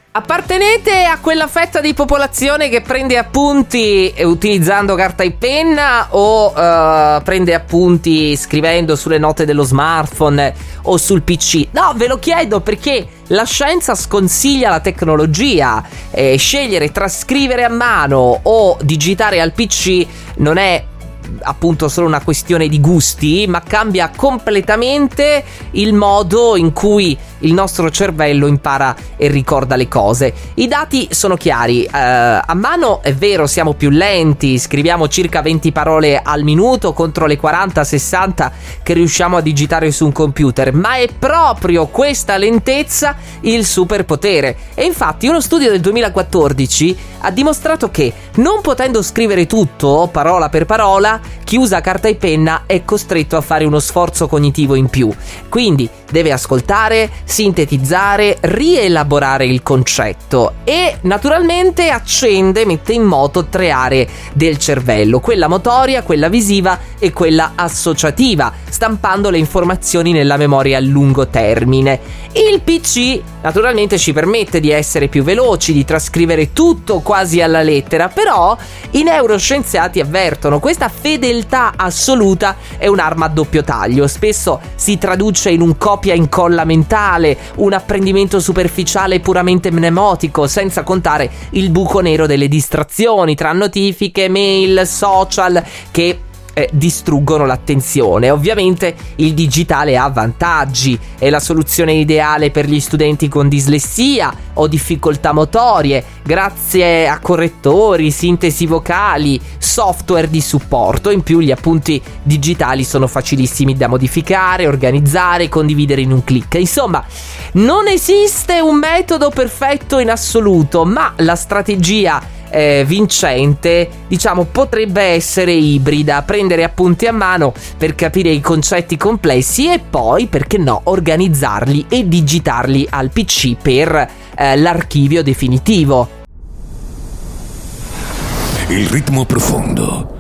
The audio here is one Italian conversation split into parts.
Appartenete a quella fetta di popolazione che prende appunti utilizzando carta e penna o prende appunti scrivendo sulle note dello smartphone o sul PC? No, ve lo chiedo perché la scienza sconsiglia la tecnologia. Scegliere tra scrivere a mano o digitare al PC non è appunto solo una questione di gusti, ma cambia completamente il modo in cui il nostro cervello impara e ricorda le cose. I dati sono chiari, a mano è vero siamo più lenti, scriviamo circa 20 parole al minuto contro le 40-60 che riusciamo a digitare su un computer, ma è proprio questa lentezza il superpotere. E infatti uno studio del 2014 ha dimostrato che, non potendo scrivere tutto parola per parola, chi usa carta e penna è costretto a fare uno sforzo cognitivo in più, quindi deve ascoltare, sintetizzare, rielaborare il concetto e naturalmente mette in moto 3 aree del cervello, quella motoria, quella visiva e quella associativa, stampando le informazioni nella memoria a lungo termine. Il PC naturalmente ci permette di essere più veloci, di trascrivere tutto quasi alla lettera, però i neuroscienziati avvertono questa fedeltà assoluta è un'arma a doppio taglio, spesso si traduce in un copia e incolla mentale, un apprendimento superficiale puramente mnemotico, senza contare il buco nero delle distrazioni tra notifiche, mail, social che distruggono l'attenzione. Ovviamente il digitale ha vantaggi, è la soluzione ideale per gli studenti con dislessia o difficoltà motorie, grazie a correttori, sintesi vocali, software di supporto. In più gli appunti digitali sono facilissimi da modificare, organizzare, condividere in un click. Insomma, non esiste un metodo perfetto in assoluto, ma la strategia vincente, diciamo, potrebbe essere ibrida: prendere appunti a mano per capire i concetti complessi e poi, perché no, organizzarli e digitarli al PC per l'archivio definitivo. Il ritmo profondo,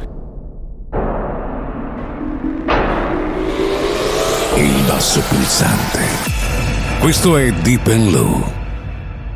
il basso pulsante. Questo è Deep and Low.